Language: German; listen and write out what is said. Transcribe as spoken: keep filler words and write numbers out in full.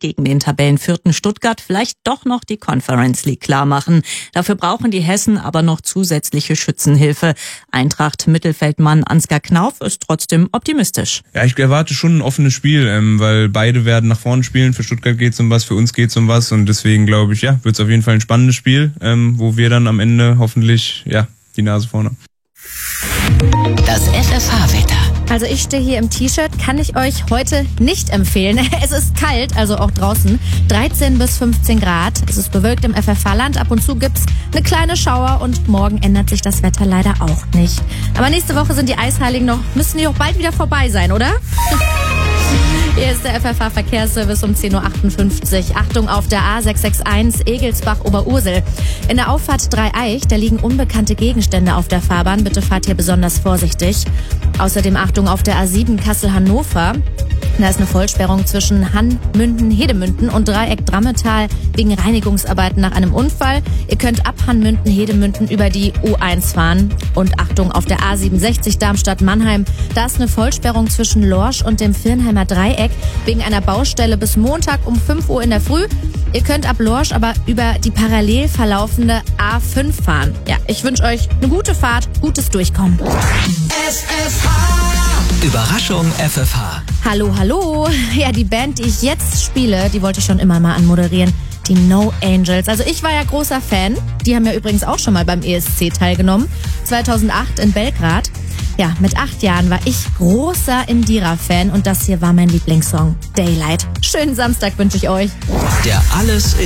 gegen den Tabellenvierten Stuttgart vielleicht doch noch die Conference League klarmachen. Dafür brauchen die Hessen aber noch zusätzliche Schützenhilfe. Eintracht-Mittelfeldmann Ansgar Knauf ist trotzdem optimistisch. Ja, ich erwarte schon ein offenes Spiel, ähm, weil beide werden nach vorne spielen. Für Stuttgart geht's um was, für uns geht's um was und deswegen glaube ich, ja, wird's auf jeden Fall ein spannendes Spiel, ähm, wo wir dann am Ende hoffentlich, ja, die Nase vorne. Das F F H-Wetter. Also ich stehe hier im T-Shirt, kann ich euch heute nicht empfehlen. Es ist kalt, also auch draußen. dreizehn bis fünfzehn Grad. Es ist bewölkt im F F H-Land. Ab und zu gibt's eine kleine Schauer und morgen ändert sich das Wetter leider auch nicht. Aber nächste Woche sind die Eisheiligen noch, müssen die auch bald wieder vorbei sein, oder? Hier ist der F F H-Verkehrsservice um zehn Uhr achtundfünfzig. Achtung auf der A sechs sechs eins Egelsbach-Oberursel. In der Auffahrt Dreieich, da liegen unbekannte Gegenstände auf der Fahrbahn. Bitte fahrt hier besonders vorsichtig. Außerdem Achtung auf der A sieben Kassel-Hannover. Da ist eine Vollsperrung zwischen Hann, Münden, Hedemünden und Dreieck Drammetal wegen Reinigungsarbeiten nach einem Unfall. Ihr könnt ab Hann, Münden, Hedemünden über die U eins fahren. Und Achtung auf der A siebenundsechzig Darmstadt-Mannheim. Da ist eine Vollsperrung zwischen Lorsch und dem Virnheimer Dreieck wegen einer Baustelle bis Montag um fünf Uhr in der Früh. Ihr könnt ab Lorsch aber über die parallel verlaufende A fünf fahren. Ja, ich wünsche euch eine gute Fahrt, gutes Durchkommen. F F H. Überraschung F F H. Hallo, hallo. Ja, die Band, die ich jetzt spiele, die wollte ich schon immer mal anmoderieren. Die No Angels. Also ich war ja großer Fan. Die haben ja übrigens auch schon mal beim E S C teilgenommen. zweitausendacht in Belgrad. Ja, mit acht Jahren war ich großer Indira-Fan und das hier war mein Lieblingssong, Daylight. Schönen Samstag wünsche ich euch. Der Alles